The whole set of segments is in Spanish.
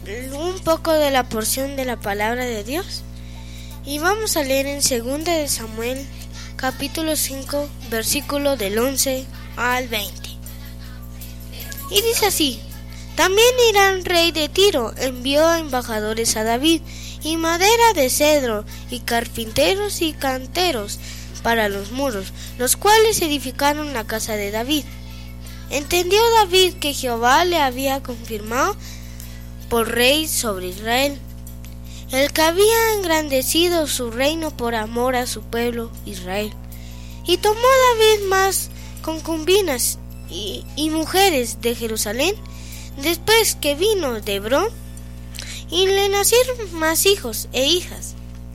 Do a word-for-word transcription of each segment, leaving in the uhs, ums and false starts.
un poco de la porción de la palabra de Dios y vamos a leer en segunda de Samuel capítulo cinco versículo del once al veinte. Y dice así: También Hirán, rey de Tiro, envió embajadores a David y madera de cedro y carpinteros y canteros para los muros, los cuales edificaron la casa de David. Entendió David que Jehová le había confirmado por rey sobre Israel, el que había engrandecido su reino por amor a su pueblo Israel. Y tomó David más concubinas y, y mujeres de Jerusalén, después que vino de Hebrón, y le nacieron más hijos e hijas.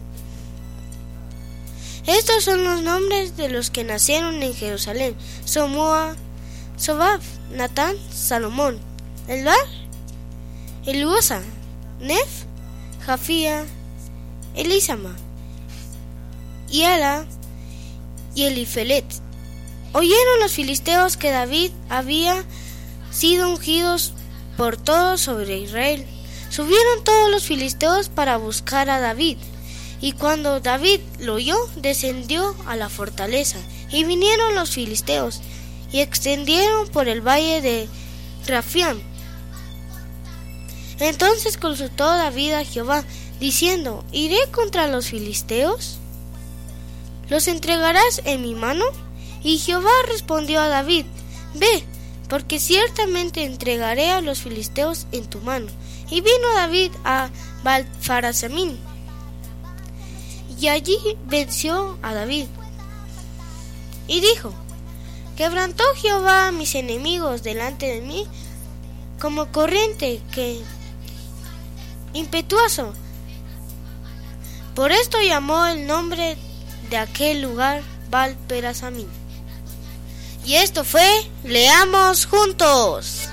Estos son los nombres de los que nacieron en Jerusalén: Somoa, Sobab, Natán, Salomón, Elbar, Eluosa, Nef, Jafía, Elisama, Iala y Elifelet. Oyeron los filisteos que David había sido ungidos por todos sobre Israel. Subieron todos los filisteos para buscar a David, y cuando David lo oyó, descendió a la fortaleza, y vinieron los filisteos, y extendieron por el valle de Rafiam. Entonces consultó David a Jehová, diciendo: ¿Iré contra los filisteos? ¿Los entregarás en mi mano? Y Jehová respondió a David: Ve, porque ciertamente entregaré a los filisteos en tu mano. Y vino David a Baal-Farasamín, y allí venció a David. Y dijo: Quebrantó Jehová a mis enemigos delante de mí, como corriente que impetuoso. Por esto llamó el nombre de aquel lugar Baal-Perasamín. Y esto fue Leamos Juntos.